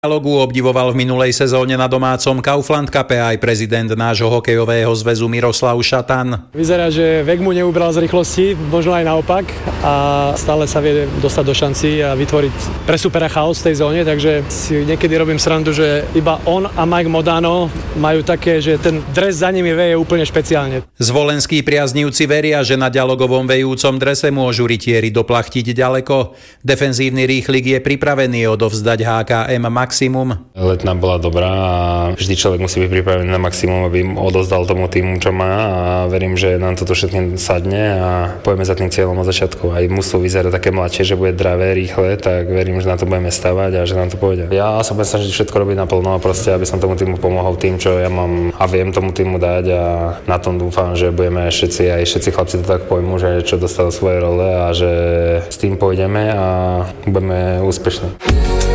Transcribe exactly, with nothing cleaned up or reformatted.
Dialogu obdivoval v minulej sezóne na domácom Kaufland Cupe aj prezident nášho hokejového zväzu Miroslav Šatan. Vyzerá, že vek mu neubral z rýchlosti, možno aj naopak, a stále sa vie dostať do šanci a vytvoriť pre supera chaos v tej zóne, takže si niekedy robím srandu, že iba on a Mike Modano majú také, že ten dres za nimi veje úplne špeciálne. Zvolenskí priaznivci veria, že na dialogovom vejúcom drese môžu rytieri doplachtiť ďaleko. Defenzívny rýchlik je pripravený odovzdať há ká em maximum. Letná bola dobrá a vždy človek musí byť pripravený na maximum, aby odozdal tomu týmu, čo má, a verím, že nám toto všetkým sadne a pojeme za tým cieľom od začiatku. Aj mužstvo vyzerá také mladšie, že bude dravé, rýchle, tak verím, že na to budeme stavať a že nám to pôjde. Ja sa budem snažiť všetko robiť naplno a proste, aby som tomu týmu pomohol tým, čo ja mám a viem tomu týmu dať, a na tom dúfam, že budeme všetci, aj všetci chlapci to tak pojmú, že čo dostali svoje role a že s tým pôjdeme a budeme úspešní.